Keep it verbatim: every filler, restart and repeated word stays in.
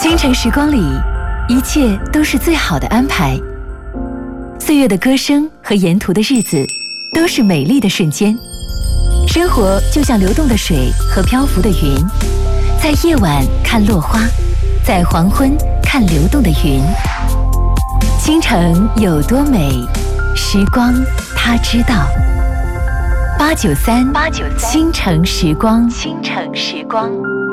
京城时光里，一切都是最好的安排。岁月的歌声和沿途的日子，都是美丽的瞬间。生活就像流动的水和漂浮的云，在夜晚看落花，在黄昏看流动的云。京城有多美，时光它知道。八九三，八九三，京城时光，京城时光。